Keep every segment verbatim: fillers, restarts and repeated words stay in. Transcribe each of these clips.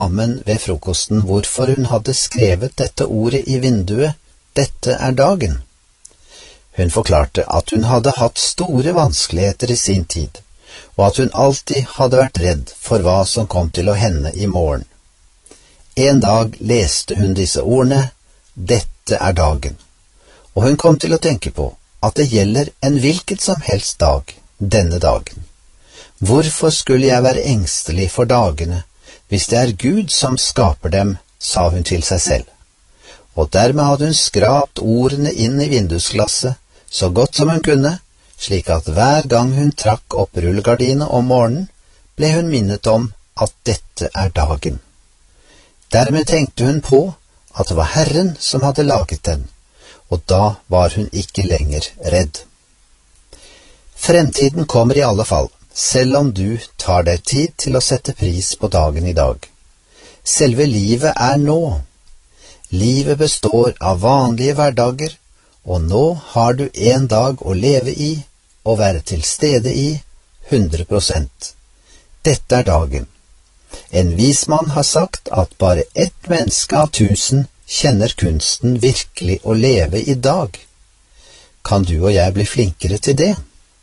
damen ved frokosten hvorfor hun hadde skrevet dette ordet i vinduet, dette er dagen. Hun forklarte at hun hadde hatt store vanskeligheter i sin tid, og at hun alltid hadde vært redd for hva som kom til å hende i morgen. En dag leste hun disse ordene, dette er dagen, og hun kom til å tenke på at det gjelder en hvilket som helst dag, denne dagen. Hvorfor skulle jeg være engstelig for dagene, hvis det er Gud som skaper dem, sa hun til seg selv. Og dermed hadde hun skrapt ordene inn i vindusglasset, så godt som hun kunne, slik at hver gang hun trakk opp rullegardinet om morgenen, ble hun minnet om at dette er dagen. Dermed tenkte hun på at det var Herren som hadde laget den, og da var hun ikke lenger redd. Fremtiden kommer i alle fall, selv om du tar deg tid til å sette pris på dagen i dag. Selve livet er nå. Livet består av vanlige hverdager, og nå har du en dag å leve i og være til stede i hundre prosent. Dette er dagen. En vismann har sagt at bare ett menneske av tusen kjenner kunsten virkelig å leve i dag. Kan du og jeg bli flinkere til det?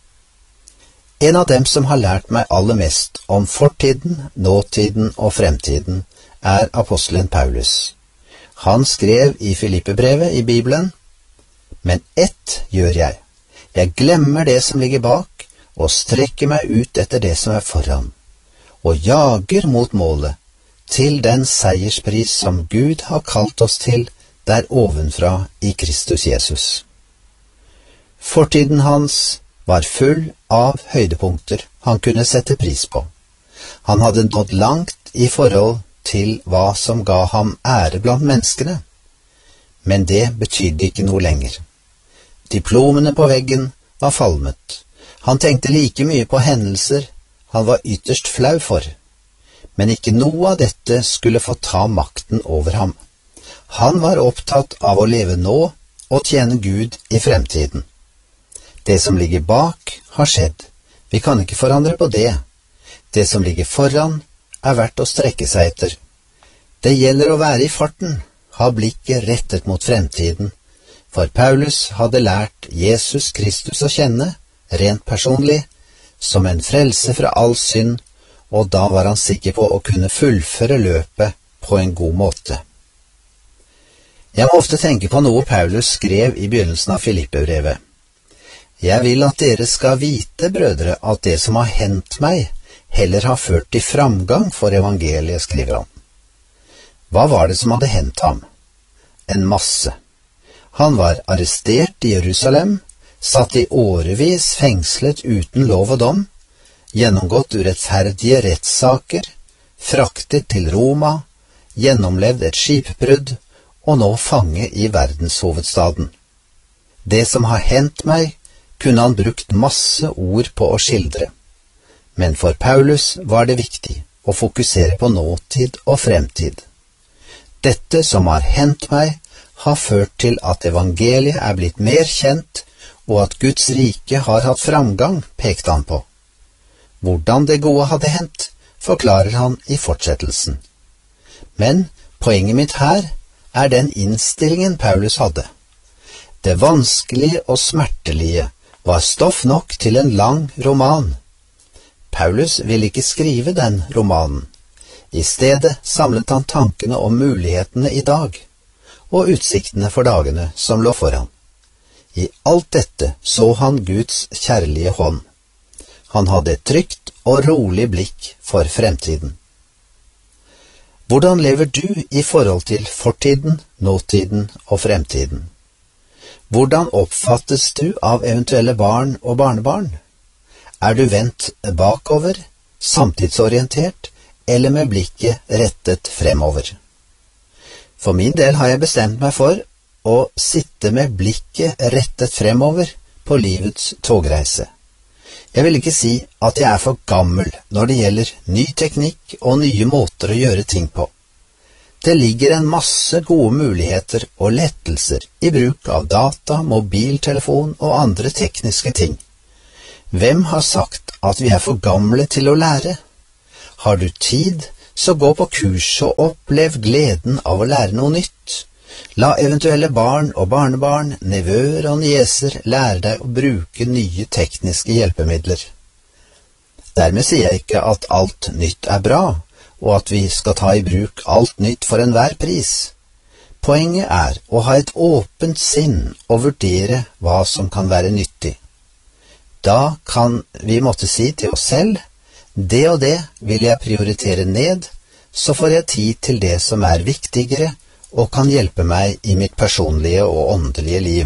En av dem som har lært meg aller mest om fortiden, nåtiden og fremtiden, er apostelen Paulus. Han skrev i Filippebrevet i Bibelen, «Men ett gjør jeg. Jeg glemmer det som ligger bak, og strekker meg ut etter det som er foran, og jager mot målet, til den seierspris som Gud har kalt oss til der ovenfra i Kristus Jesus». Fortiden hans var full av høydepunkter han kunne sette pris på. Han hadde nådd langt i forhold til hva som ga ham ære blant menneskene, men det betydde ikke noe lenger. Diplomene på veggen var falmet. Han tenkte like mye på hendelser han var ytterst flau for, men ikke noe av dette skulle få ta makten over ham. Han var opptatt av å leve nå og tjene Gud i fremtiden. Det som ligger bak har skjedd. Vi kan ikke forandre på det. Det som ligger foran er verdt å strekke seg etter. Det gjelder å være i farten, ha blikket rettet mot fremtiden, for Paulus hadde lært Jesus Kristus å kjenne, rent personlig, som en frelse fra all synd, og da var han sikker på å kunne fullføre løpet på en god måte. Jeg må ofte tenke på noe Paulus skrev i begynnelsen av Filippebrevet. Jeg vil at dere skal vite, brødre, at det som har hendt meg, heller har ført til framgang for evangeliet, skriver han. Hva var det som hadde hendt ham? En masse. Han var arrestert i Jerusalem, satt i årevis fengslet uten lov og dom, gjennomgått urettferdige rettssaker, fraktet til Roma, gjennomlevd et skipbrudd, og nå fange i verdenshovedstaden. Det som har hendt meg, kunne han brukt masse ord på å skildre. Men for Paulus var det viktig å fokusere på nåtid og fremtid. Dette som har hendt meg, har ført til at evangeliet er blitt mer kjent, og at Guds rike har hatt framgang, pekte han på. Hvordan det gode hadde hendt, forklarer han i fortsettelsen. Men poenget mitt her er den innstillingen Paulus hadde. Det vanskelige og smertelige var stoff nok til en lang roman. Paulus ville ikke skrive den romanen. I stedet samlet han tankene om mulighetene i dag, og utsiktene for dagene som lå foran. I alt dette så han Guds kjærlige hånd. Han hadde et trygt og rolig blikk for fremtiden. Hvordan lever du i forhold til fortiden, nåtiden og fremtiden? Hvordan oppfattes du av eventuelle barn og barnebarn? Er du vendt bakover, samtidsorientert, eller med blikket rettet fremover? For min del har jeg bestemt meg for å sitte med blikket rettet fremover på livets togreise. Jeg vil ikke si at jeg er for gammel når det gjelder ny teknikk og nye måter å gjøre ting på. Det ligger en masse gode muligheter og lettelser i bruk av data, mobiltelefon og andre tekniske ting. Hvem har sagt at vi er for gamle til å lære? Har du tid, så gå på kurs og opplev gleden av å lære noe nytt. La eventuelle barn og barnebarn, nevøer og nieser lære deg å bruke nye tekniske hjelpemidler. Dermed sier jeg ikke at alt nytt er bra, og at vi skal ta i bruk alt nytt for enhver pris. Poenget er å ha et åpent sinn og vurdere hva som kan være nyttig. Da kan vi måtte si til oss selv, det og det vil jeg prioritere ned, så får jeg tid til det som er viktigere og kan hjelpe meg i mitt personlige og åndelige liv.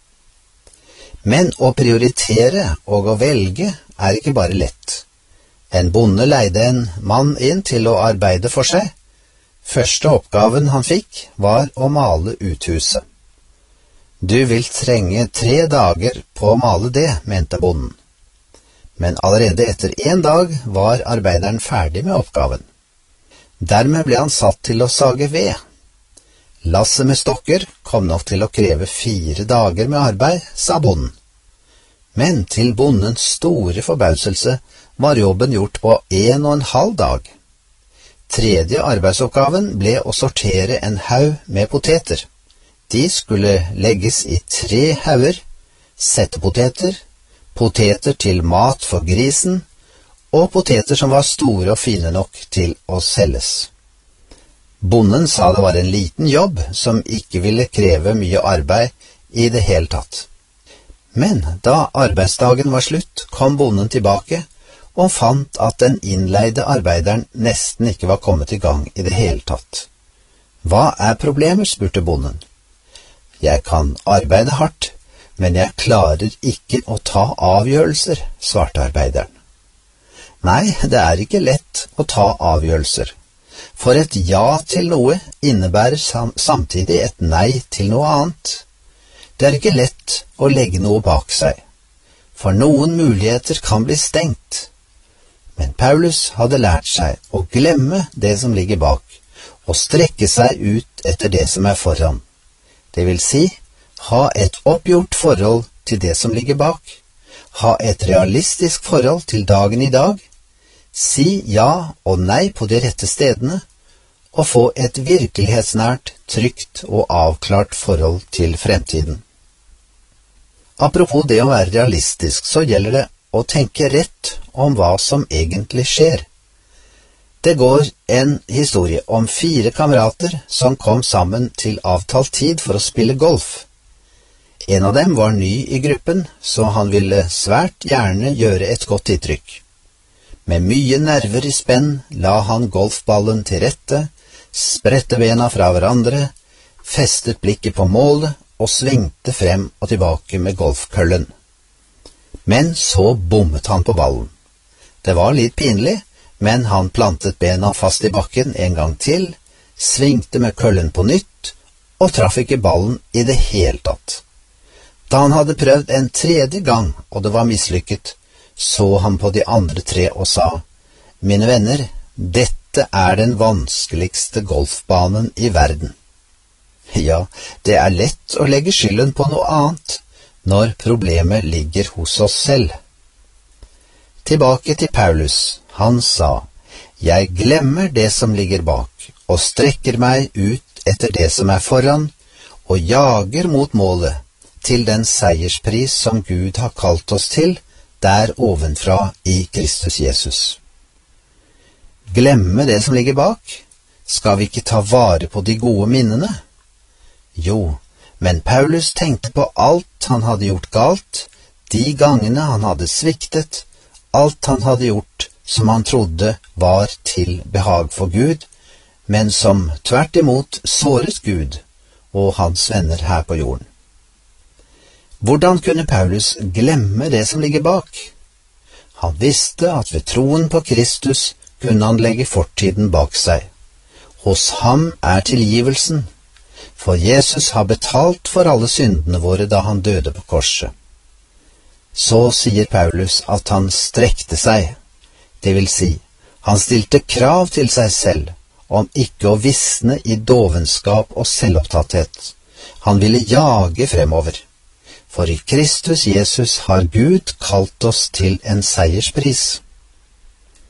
Men å prioritere og å velge er ikke bare lett. En bonde leide en mann inn til å arbeide for seg. Første oppgaven han fikk var å male uthuset. Du vil trenge tre dager på å male det, mente bonden. Men allerede etter en dag var arbeideren ferdig med oppgaven. Dermed ble han satt til å sage ved. Lasset med stokker kom nok til å kreve fire dager med arbeid, sa bonden. Men til bondens store forbauselse var jobben gjort på en og en halv dag. Tredje arbeidsoppgaven ble å sortere en haug med poteter. De skulle legges i tre hauger, settepoteter, poteter til mat for grisen, og poteter som var store og fine nok til å selges. Bonden sa det var en liten jobb som ikke ville kreve mye arbeid i det hele tatt. Men da arbeidsdagen var slutt, kom bonden tilbake og fant at den innleide arbeideren nesten ikke var kommet i gang i det hele tatt. Hva er problemet, spurte bonden. Jeg kan arbeide hardt, men jeg klarer ikke å ta avgjørelser, svarte arbeideren. Nei, det er ikke lett å ta avgjørelser. For et ja til noe innebærer sam- samtidig et nei til noe annet. Det er ikke lett å legge noe bak seg, for noen muligheter kan bli stengt. Men Paulus hadde lært seg å glemme det som ligger bak, og strekke seg ut etter det som er foran. Det vil si, ha et oppgjort forhold til det som ligger bak, ha et realistisk forhold til dagen i dag, si ja og nei på de rette stedene, og få et virkelighetsnært, trygt og avklart forhold til fremtiden. Apropos det å være realistisk, så gjelder det å tenke rett om hva som egentlig skjer. Det går en historie om fire kamerater som kom sammen til avtalt tid for å spille golf. En av dem var ny i gruppen, så han ville svært gjerne gjøre et godt inntrykk. Med mye nerver i spenn la han golfballen til rette, spredte bena fra hverandre, festet blikket på målet og svingte frem og tilbake med golfkøllen. Men så bommet han på ballen. Det var litt pinlig, men han plantet bena fast i bakken en gang til, svingte med køllen på nytt og traff ikke ballen i det hele tatt. Da han hadde prøvd en tredje gang og det var mislykket, så han på de andre tre og sa, «Mine venner, dette er den vanskeligste golfbanen i verden.» Ja, det er lett å legge skylden på noe annet når problemet ligger hos oss selv. Tilbake til Paulus. Han sa, «Jeg glemmer det som ligger bak, og strekker meg ut etter det som er foran, og jager mot målet, til den seierspris som Gud har kalt oss til, der ovenfra i Kristus Jesus.» Glemme det som ligger bak? Skal vi ikke ta vare på de gode minnene? Jo, men Paulus tenkte på alt han hadde gjort galt, de gangene han hadde sviktet, alt han hadde gjort som han trodde var til behag for Gud, men som tvert imot såret Gud og hans venner her på jorden. Hvordan kunne Paulus glemme det som ligger bak? Han visste at ved troen på Kristus kunne han legge fortiden bak seg. Hos ham er tilgivelsen, for Jesus har betalt for alle syndene våre da han døde på korset. Så sier Paulus at han strekte seg, det vil si, han stilte krav til seg selv om ikke å visne i dovenskap og selvopptatthet. Han ville jage fremover. For i Kristus Jesus har Gud kalt oss til en seierspris.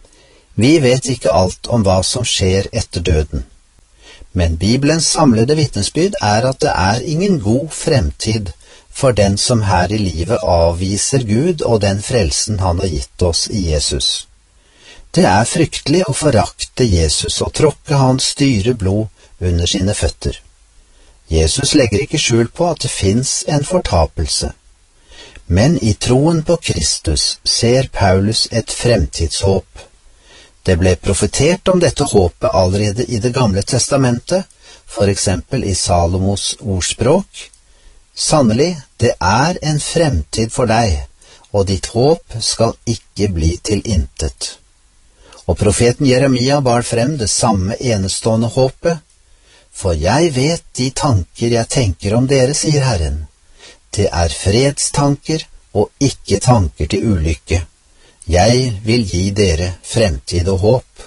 Vi vet ikke alt om hva som skjer etter døden, men Bibelens samlede vitnesbyrd er at det er ingen god fremtid for den som her i livet avviser Gud og den frelsen han har gitt oss i Jesus. Det er fryktelig å forakte Jesus og tråkke hans dyre blod under sine føtter. Jesus legger ikke skjul på at det finnes en fortapelse, men i troen på Kristus ser Paulus et fremtidshåp. Det ble profetert om dette håpet allerede i Det gamle testamentet, for eksempel i Salomos ordspråk. Sannelig, det er en fremtid for deg, og ditt håp skal ikke bli til intet. Og profeten Jeremia bar frem det samme enestående håpet. For jeg vet de tanker jeg tenker om dere, sier Herren. Det er fredstanker og ikke tanker til ulykke. Jeg vil gi dere fremtid og håp.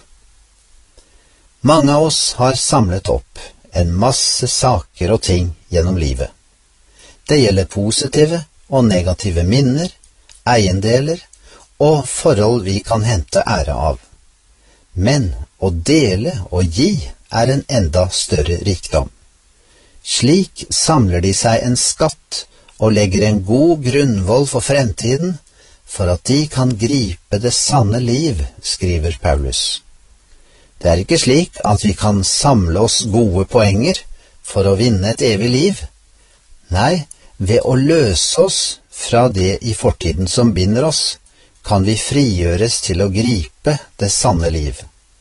Mange av oss har samlet opp en masse saker og ting gjennom livet. Det gjelder positive og negative minner, eiendeler og forhold vi kan hente ære av. Men å dele og gi er en enda større rikdom. Slik samler de seg en skatt og legger en god grunnvoll for fremtiden, for at de kan gripe det sanne liv, skriver Paulus. Det er ikke slik at vi kan samle oss gode poenger for å vinne et evig liv. Nei, ved å løse oss fra det i fortiden som binder oss, kan vi frigjøres til å gripe det sanne liv.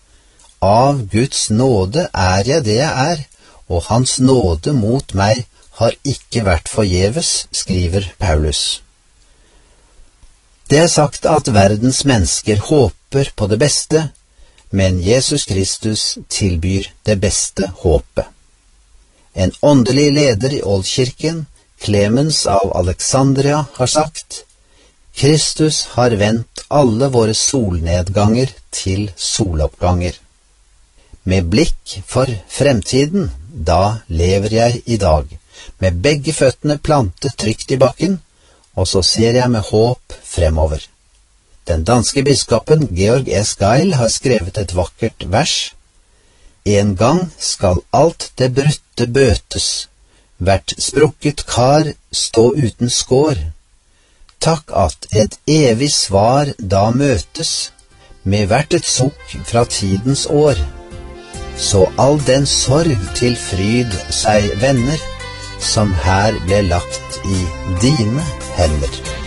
Av Guds nåde er jeg det jeg er, og hans nåde mot meg har ikke vært forgjeves, skriver Paulus. Det er sagt at verdens mennesker håper på det beste, men Jesus Kristus tilbyr det beste håpet. En åndelig leder i Oldkirken, Clemens av Alexandria, har sagt: Kristus har vendt alle våre solnedganger til soloppganger. Med blikk for fremtiden, da lever jeg i dag, med begge føttene plantet trygt i bakken, og så ser jeg med håp fremover. Den danske biskopen Georg S. Geil har skrevet et vakkert vers. En gang skal alt det brutte bøtes, hvert sprukket kar stå uten skår. Takk at et evig svar da møtes, med hvert et sukk fra tidens år. Så all den sorg til fryd seg vender, som her ble lagt i dine hender.